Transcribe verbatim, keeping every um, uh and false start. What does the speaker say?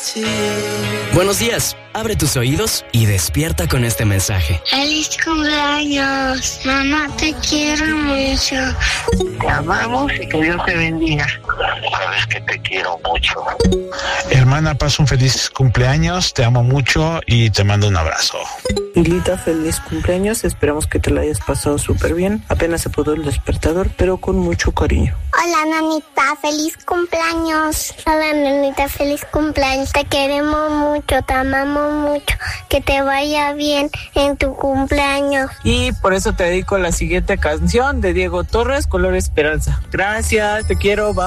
Buenos días, abre tus oídos y despierta con este mensaje. ¡Feliz cumpleaños! Mamá, te quiero mucho. Te amamos y que Dios te bendiga. Sabes que te quiero mucho. Hermana, pasa un feliz cumpleaños, te amo mucho y te mando un abrazo. Hilita, feliz cumpleaños, esperamos que te la hayas pasado súper bien. Apenas se pudo el despertador, pero con mucho cariño. Hola, nanita, feliz cumpleaños. Hola, nanita, feliz cumpleaños. Te queremos mucho, te amamos mucho. Que te vaya bien en tu cumpleaños. Y por eso te dedico la siguiente canción de Diego Torres, Color Esperanza. Gracias, te quiero, bye.